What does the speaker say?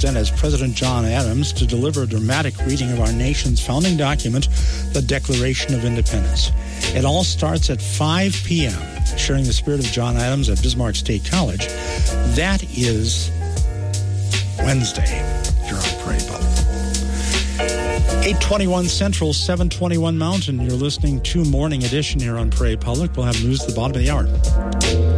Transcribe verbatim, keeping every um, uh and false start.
then as President John Adams to deliver a dramatic reading of our nation's founding document, the Declaration of Independence. It all starts at five p.m., sharing the spirit of John Adams at Bismarck State College. That is Wednesday, here on Prairie Public. eight twenty-one Central, seven twenty-one Mountain. You're listening to Morning Edition here on Prairie Public. We'll have news at the bottom of the hour.